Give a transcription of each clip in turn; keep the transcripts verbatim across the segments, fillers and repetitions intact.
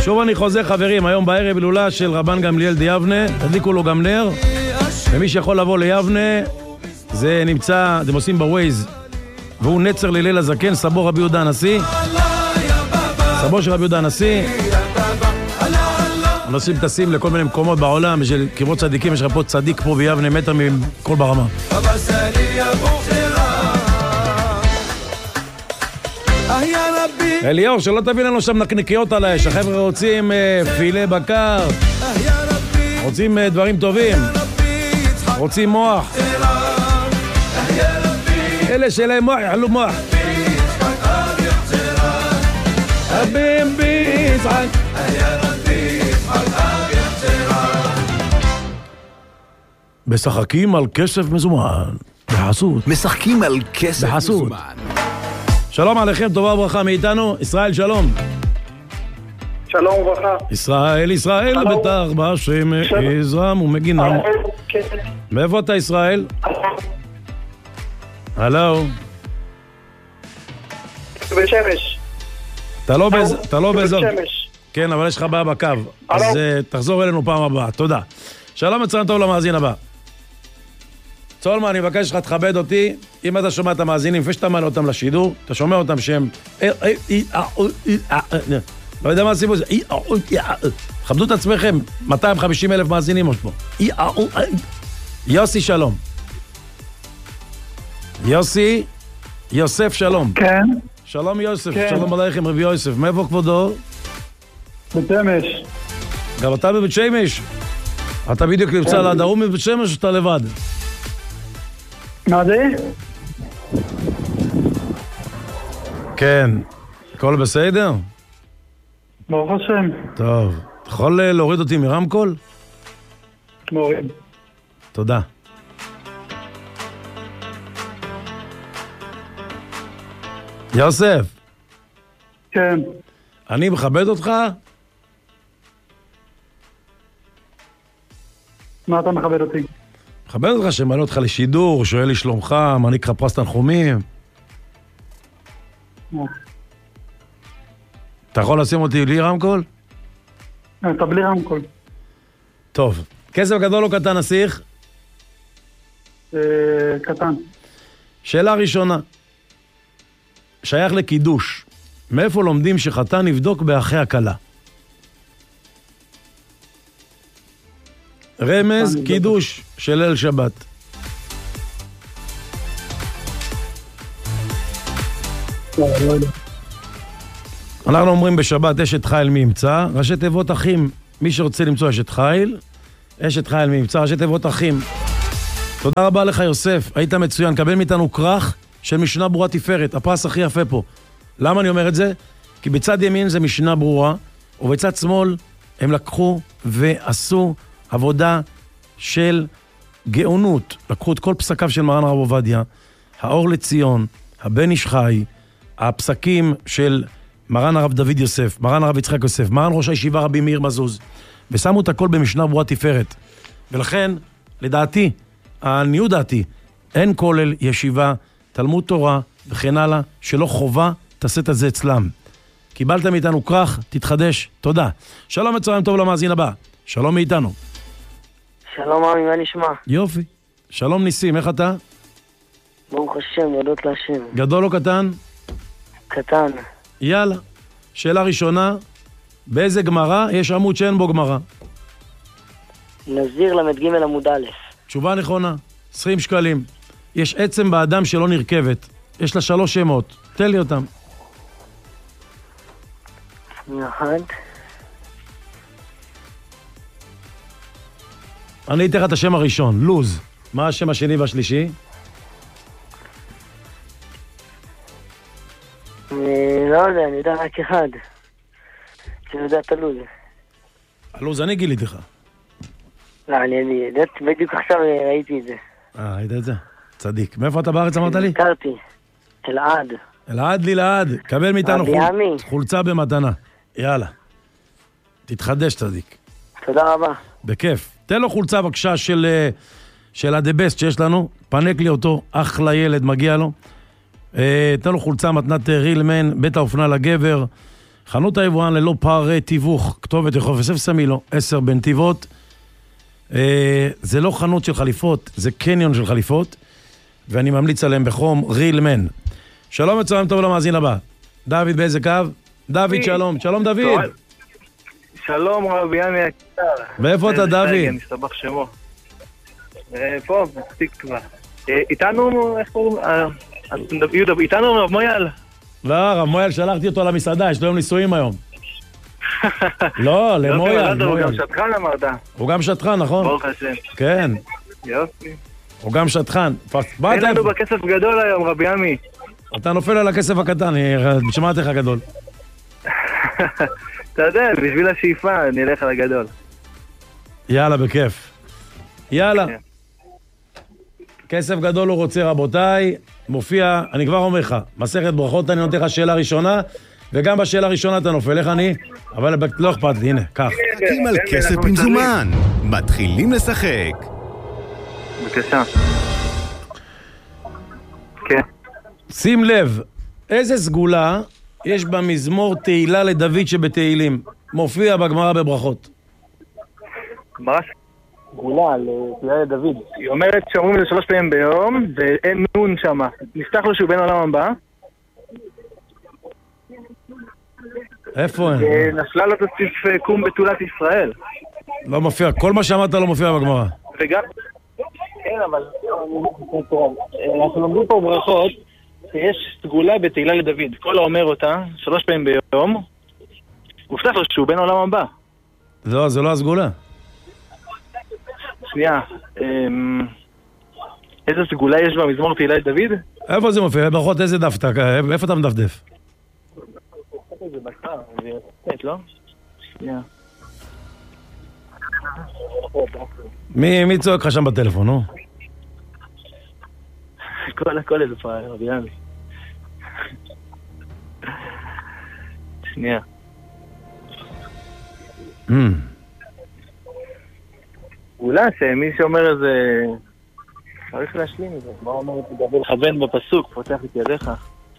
שוב אני חוזר חברים, היום בערב הילולה של רבן גמליאל דיבנה, תדליקו לו גם נר, ומי שיכול לבוא ליבנה, זה נמצא, אתם עושים בווייז, והוא נצר לליל הזקן, סבו רבי יהודה הנשיא, סבו של רבי יהודה הנשיא, אנשים טסים לכל מיני מקומות בעולם, בשביל קברות צדיקים, יש לך פה צדיק פה ביבנה, מטר מכל ברמה. אליאור, שלא תביא לנו שם נקניקיות על האש, החבר'ה רוצים פילה בקר, רוצים דברים טובים, רוצים מוח, אלה שלהם מוח, יחלו מוח. רבים ביצחק משחקים על כסף מזומן בחסות. משחקים על כסף בחסות. מזומן. שלום עליכם, טובה וברכה מאיתנו. ישראל, שלום. שלום וברכה. ישראל, ישראל, בטח בשם עזרם ומגינם. מאיפה אתה, ישראל? הלו. בית שמש. אתה לא באזור. אתה לא באזור. בית שמש. כן, אבל יש לך בעיה בקו. אז תחזור אלינו פעם הבאה. תודה. שלום מצוין טוב למאזין הבא. צולמן, אני מבקש לך תכבד אותי, אם אתה שומע את המאזינים, לפני שאתה מעלה אותם לשידור, אתה שומע אותם שהם... לא יודע מה הסיפור הזה. כבדו את עצמכם, מאתיים וחמישים אלף מאזינים עוד פה. יוסי, שלום. יוסי, יוסף, שלום. כן. שלום יוסף, שלום עליכם, רבי יוסף. מאיפה כבודו? בית שמש. גם אתה בבית שמש? אתה בדיוק נמצא ליד ההוא מבית שמש או שאתה לבד? מה זה? כן. הכל בסדר? ברוך השם. טוב. אתה יכול להוריד אותי מרמקול? מוריד. תודה. יוסף. כן. אני מכבד אותך? מה אתה מכבד אותי? מכבד אותך שמעלה אותך לשידור, שואל לי שלומך, מעניק לך פרס תנחומים. אתה יכול לשים אותי בלי רמקול? אתה בלי רמקול. טוב. כסף גדול או קטן נסיך? קטן. שאלה ראשונה. שייך לקידוש. מאיפה לומדים שחתן יבדוק באחי הקלה? רמז, קידוש של ליל שבת. אנחנו אומרים בשבת אשת חיל מי ימצא, ראשי תיבות אחים. מי שרוצה למצוא אשת חיל, אשת חיל מי ימצא, ראשי תיבות אחים. תודה רבה לך יוסף, היית מצוין. קבל מאיתנו כרך של משנה ברורה תפארת, הפרס הכי יפה פה. למה אני אומר את זה? כי בצד ימין זה משנה ברורה, ובצד שמאל הם לקחו ועשו עבודה של גאונות. לקחו את כל פסקיו של מרן הרב עובדיה, האור לציון, הבן איש חי, הפסקים של מרן הרב דוד יוסף, מרן הרב יצחק יוסף, מרן ראש הישיבה רבי מאיר מזוז, ושמו את הכל במשנה ברורה תפארת. ולכן, לדעתי, העניות דעתי, אין כולל, ישיבה, תלמוד תורה וכן הלאה, שלא חובה, תעשה את זה אצלם. קיבלת מאיתנו כרך, תתחדש, תודה. שלום מצוין טוב למאזין הבא. שלום מאיתנו. שלום עמי, מה נשמע? יופי. שלום ניסים, איך אתה? ברוך השם, ידות להשם. גדול או קטן? קטן. יאללה. שאלה ראשונה, באיזה גמרא יש עמוד שאין בו גמרא? נזיר למד ג' עמוד א'. תשובה נכונה, עשרים שקלים. יש עצם באדם שלא נרכבת. יש לה שלוש שמות. תן לי אותם. אחד. אני אתן לך את השם הראשון, לוז. מה השם השני והשלישי? אני לא יודע, אני יודע רק אחד. שאני יודע את הלוז. הלוז אני גיליתי לך. לא, אני יודעת, בדיוק עכשיו ראיתי את זה. אה, ראית את זה? צדיק. מאיפה אתה בארץ אמרת לי? הכרתי. אלעד. אלעד לי לעד. קבל מאיתנו חול... חולצה במתנה. יאללה. תתחדש צדיק. תודה רבה. בכיף. תן לו חולצה בבקשה של, של הדבסט שיש לנו. פנק לי אותו, אחלה ילד, מגיע לו. תן לו חולצה מתנת רילמן, בית האופנה לגבר. חנות היבואן ללא פערי תיווך, כתובת רחוב יוסף סמילו, עשר בנתיבות. אה, זה לא חנות של חליפות, זה קניון של חליפות, ואני ממליץ עליהם בחום, רילמן. שלום וצהריים טוב למאזין הבא. דוד באיזה קו? דוד שלום, שלום דוד. שלום רבי ימי יקר. ואיפה אתה דוד? נסתבך שמו. פה, מספיק כבר. איתנו, איך קוראים? יהודה, איתנו רב מויאל. לא, רב מויאל שלחתי אותו למסעדה, יש לו יום נישואים היום. לא, למויאל. הוא גם שטחן אמרת. הוא גם שטחן, נכון? ברוך השם. כן. יופי. הוא גם שטחן. אין לנו בכסף גדול היום, רבי ימי. אתה נופל על הכסף הקטן, שמעתי לך גדול. אתה יודע, בשביל השאיפה נלך על הגדול. יאללה, בכיף. יאללה. כסף גדול הוא רוצה, רבותיי. מופיע, אני כבר אומר לך, מסכת ברכות, אני נותן לך שאלה ראשונה, וגם בשאלה הראשונה אתה נופל, איך אני? אבל לא אכפת לי, הנה, כך. משחקים על כסף במזומן. מתחילים לשחק. בבקשה. כן. שים לב, איזה סגולה יש במזמור תהילה לדוד שבתהילים? מופיע בגמרא בברכות. גמרא סגולה לתהילה לדוד. היא אומרת שאומרים את זה שלוש פעמים ביום, ואין נון שמה. נפתח לו שהוא בן עולם הבא. איפה אין? נפלה לו תוסיף קום בתולת ישראל. לא מופיע, כל מה שאמרת לא מופיע בגמרא. וגם... כן, אבל... אנחנו לומדים פה ברכות שיש סגולה בתהילה לדוד. כל האומר אותה, שלוש פעמים ביום, הובטח לו שהוא בן עולם הבא. לא, זה לא הסגולה. שנייה, איזה סגולה יש במזמור תהילה לדוד? איפה זה מופיע? ברכות איזה דף? איפה אתה מדפדף? זה בקר, זה יוצאת, לא? שנייה. מי צועק לך שם בטלפון, נו? כל הכל איזה פעם, רבי ימי. שנייה. אולי שמי שאומר איזה... צריך להשלים את זה. מה אומר את זה? לכוון בפסוק, פותח את ידיך.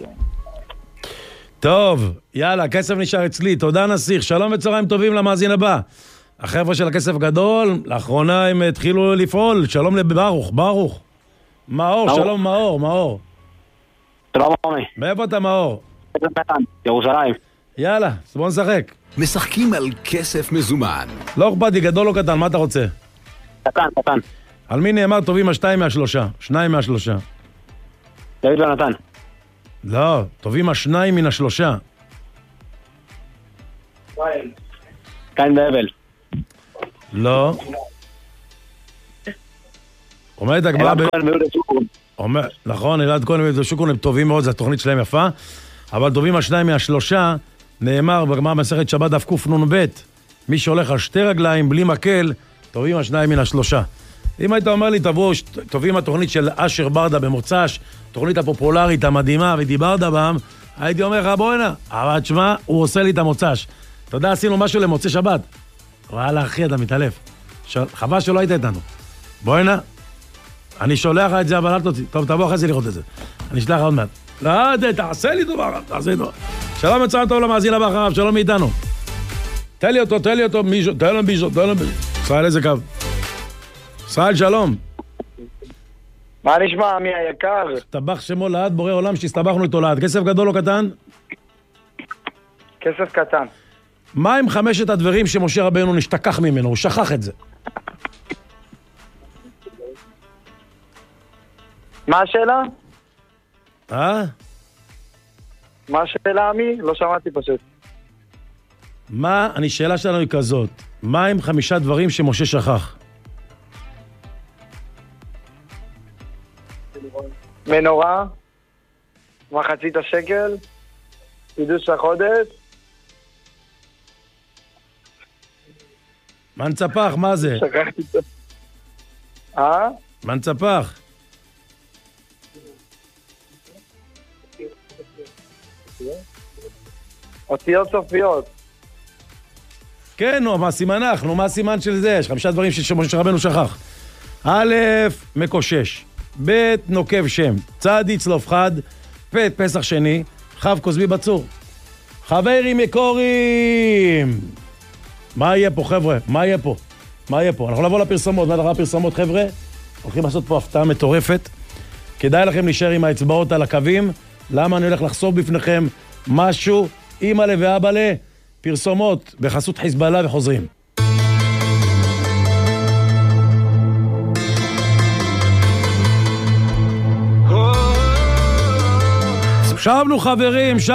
טוב, יאללה, כסף נשאר אצלי. תודה נסיך, שלום וצהריים טובים למאזין הבא. החבר'ה של הכסף גדול, לאחרונה הם התחילו לפעול. שלום לברוך, ברוך. מאור, שלום מאור, מאור. שלום עמי. מאיפה אתה מאור? ירושלים. יאללה, בוא נשחק. משחקים על כסף מזומן. לא אכפת לי, גדול או קטן, מה אתה רוצה? קטן, קטן. על מי נאמר טובים השתיים מהשלושה? שניים מהשלושה. דוד ונתן. לא, טובים השניים מן השלושה. קין והבל. לא. אומרת הגמרא ב... נכון, אלעד כהן ויהודה שוקרון הם טובים מאוד, זו התוכנית שלהם יפה, אבל טובים השניים מהשלושה, נאמר בגמרא מסכת שבת דף קנ"ב, מי שהולך על שתי רגליים בלי מקל, טובים השניים מן השלושה. אם היית אומר לי, תבואו, טובים התוכנית של אשר ברדה במוצ"ש, תוכנית הפופולרית המדהימה, ודיברת בם, הייתי אומר לך, בוא הנה, אבל תשמע, הוא עושה לי את המוצ"ש. אתה יודע, עשינו משהו למוצאי שבת. וואלה, אחי, אתה מתעלף. ש... חבל שלא היית איתנו. בוא הנה, אני שולח לך את זה, אבל אל תוציא. טוב, תבוא אחרי זה לראות את זה. אני אשלח לך עוד מעט. לא, תעשה לי דבר, תעשה לי דבר. שלום וצהריים טוב למאזין הבא אחריו, שלום מאיתנו. תן לי אותו, תן לי אותו, מישהו, תן לו מישהו, תן לו מישהו. ישראל, איזה קו? ישראל, שלום. מה נשמע, מי היקר? טבח שמו לעד, בורא עולם שהסתבחנו איתו לעד. כסף גדול או קטן? כסף קטן. מה עם חמשת הדברים שמשה רבנו נשתכח ממנו? הוא שכח את זה. מה השאלה? אה? מה השאלה, עמי? לא שמעתי פשוט. מה, אני, שאלה שלנו היא כזאת. מה עם חמישה דברים שמשה שכח? מנורה, מחצית השקל, קידוש החודש. מנצפח, מה זה? שכחתי את זה. אה? מנצפח. אותיות סופיות. כן, נו, מה סימנך? נו, מה הסימן של זה? יש חמישה דברים שמשה רבנו שכח. א', מקושש. ב', נוקב שם. צ', יצלוף חד. פ', פסח שני. כ', כוזבי בצור. חברים יקורים! מה יהיה פה, חבר'ה? מה יהיה פה? מה יהיה פה? אנחנו נבוא לפרסומות. מה דרך הפרסומות, חבר'ה? הולכים לעשות פה הפתעה מטורפת. כדאי לכם להישאר עם האצבעות על הקווים. למה אני הולך לחשוף בפניכם משהו? אמא ואבא לה, פרסומות בחסות חיזבאללה וחוזרים. שבנו חברים,